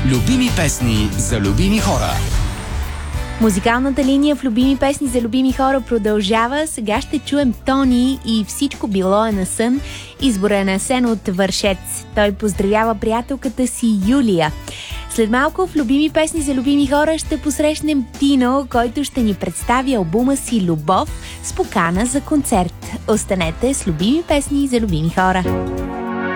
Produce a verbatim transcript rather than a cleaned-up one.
Любими песни за любими хора. Музикалната линия в Любими песни за любими хора продължава. Сега ще чуем Тони и Всичко било е на сън. Избора е на Асен от Вършец. Той поздравява приятелката си Юлия. След малко в Любими песни за любими хора ще посрещнем Тино, който ще ни представи албума си Любов с покана за концерт. Останете с Любими песни за любими хора.